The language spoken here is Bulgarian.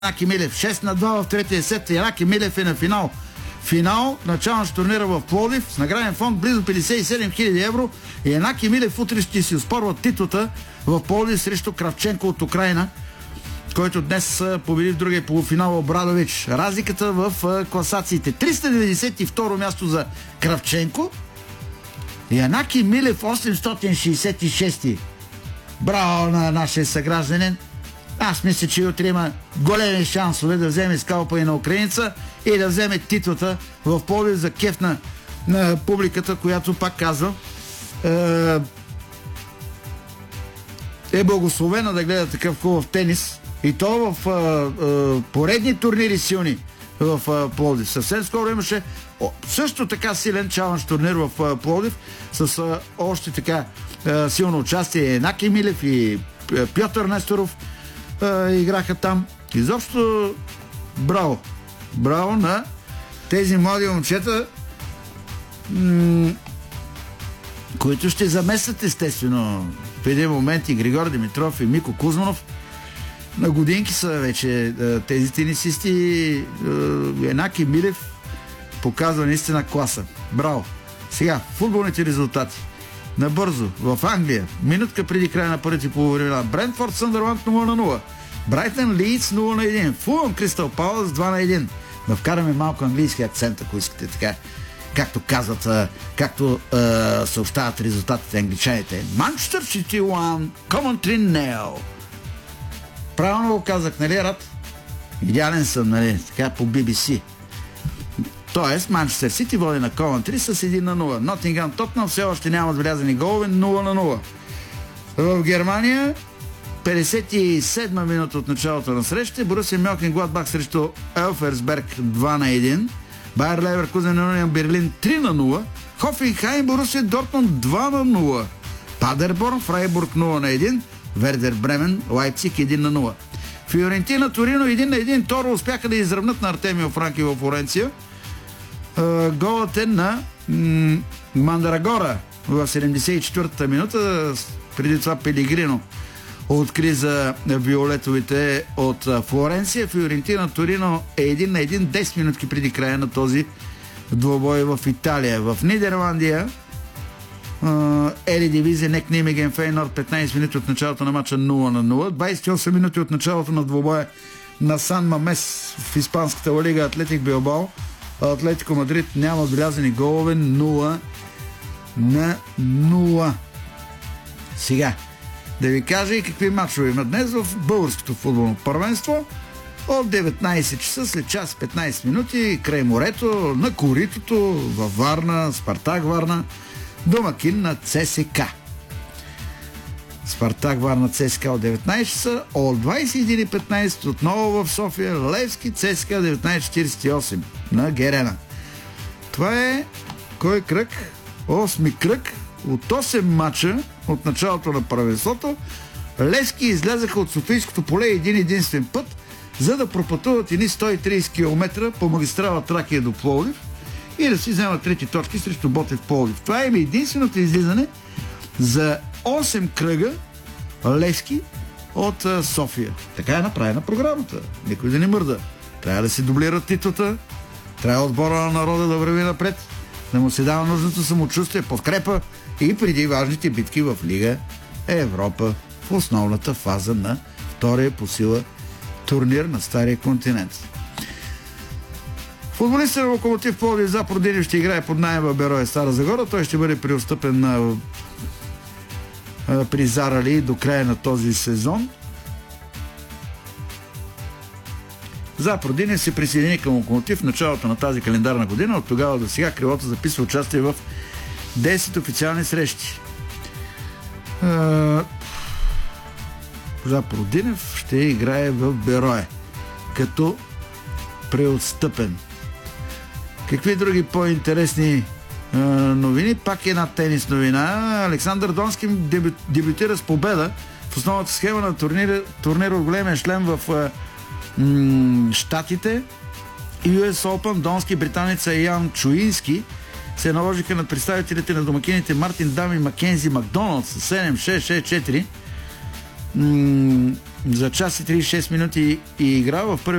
Янаки Милев 6-2 в третия сет. Янаки Милев е на финал. Финал, начална турнира в Пловдив с награден фонд близо 57 000 евро. И Янаки Милев утре ще си оспорва титлата в Пловдив срещу Кравченко от Украина, който днес победи в другия полуфинал Обрадович. Разликата в класациите: 392 място за Кравченко, Янаки Милев 866. Браво на нашия съгражданин. Аз мисля, че утре има големи шансове да вземе скалпа и на украинца и да вземе титлата в Пловдив за кеф на публиката, която, пак казвам, е благословена да гледа такъв хубав тенис. И то в поредни турнири силни в Пловдив. Съвсем скоро имаше също така силен чалъндж турнир в Пловдив с още така силно участие. Янаки Милев и Пьотър Несторов играха там. Изобщо браво. Браво на тези млади момчета, които ще заместят естествено в един момент и Григор Димитров и Мико Кузманов. На годинки са вече тези тенисисти. Янаки Милев показва наистина класа. Браво! Сега, футболните резултати. Набързо, в Англия, минутка преди края на първите полувремена, Брентфорд Съндърланд 0-0, Брайтън Лийдс 0-1, Фулъм Кристал Палас 2-1. Да вкараме малко английски акцент, ако искате, така, както казват, както съобщават резултатите англичаните. Манчестър Сити 1, Coventry 0. Правилно го казах, нали, Рад? Идеален съм, нали, така по BBC. Тоест, Манчестър Сити води на Coventry с 1-0. Нотингъм Тотнъм все още няма отбелязани голове, 0-0. В Германия, 57 минута от началото на среща, Борусия Мьонхенгладбах срещу Елферсберг 2-1. Байер Леверкузен на Унион Берлин 3-0. Хофенхайм Борусия Дортмунд 2-0. Падерборн Фрайбург 0-1. Вердер Бремен Лайпциг 1-0. Фиорентина Торино 1-1. Торо успяха да изравнат на Артемио Франки във Флоренция. Голът е на Мандрагора в 74-та минута. Преди това Пелигрино откри за виолетовите от Флоренция. Фиорентина Торино е 1-1 10 минутки преди края на този двобой в Италия. В Нидерландия Еридивизия Нек Нимеген Фейнорд 15 минути от началото на матча 0-0. 28 минути от началото на двобоя на Сан Мамес в испанската Ла Лига Атлетик Билбао. Атлетико Мадрид няма отбелязани голове, 0-0. Сега да ви кажа и какви матчове има днес в българското футболно първенство. От 19 часа, след час 15 минути, край морето, на коритото, във Варна, Спартак Варна, домакин на ЦСКА. Спартак Варна ЦСКА от 19 часа, от 21:15 отново в София, Левски ЦСКА 19:48 на Герена. Това е кой кръг? 8-ми кръг от 8 мача от началото на първенството. Левски излязаха от Софийското поле един единствен път, за да пропътуват едни 130 км по магистрала Тракия до Пловдив и да си вземат трети точки срещу Ботев Пловдив. Това е единственото излизане за 8 кръга Левски от София. Така е направена програмата. Никой да не мърда. Трябва да се дублира титлата, трябва отбора на народа да върви напред, да му се дава нужното самочувствие, подкрепа и преди важните битки в Лига Европа в основната фаза на втория по сила турнир на Стария континент. Футболистът на Локомотив Пловдив Запорожец ще играе под наем в Берое Стара Загора. Той ще бъде преотстъпен при Зарали до края на този сезон. Запорожец се присъедини към Локомотив в началото на тази календарна година. От тогава до сега крилото записва участие в 10 официални срещи. Запорожец ще играе в Берое като преотстъпен. Какви други по-интересни новини? Пак една тенис новина. Александър Донски дебютира с победа в основната схема на турнира от големия шлем в Щатите. US Open. Донски британеца Ян Чуински се наложиха над представителите на домакините Мартин Дам и Макензи Макдоналд с 7-6-6-4 за час и 36 минути и игра в първи